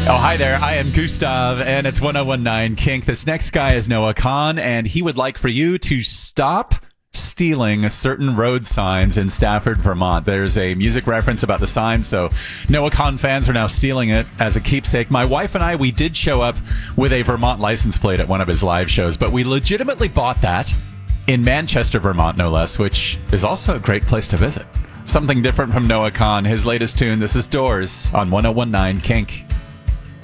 Oh, hi there. I am Gustav, and it's 1019 Kink. This next guy is Noah Kahn, and he would like for you to stop stealing certain road signs in Stafford, Vermont. There's a music reference about the sign, so Noah Kahn fans are now stealing it as a keepsake. My wife and I, we did show up with a Vermont license plate at one of his live shows, but we legitimately bought that in Manchester, Vermont, no less, which is also a great place to visit. Something different from Noah Kahn, his latest tune. This is Doors on 1019 Kink.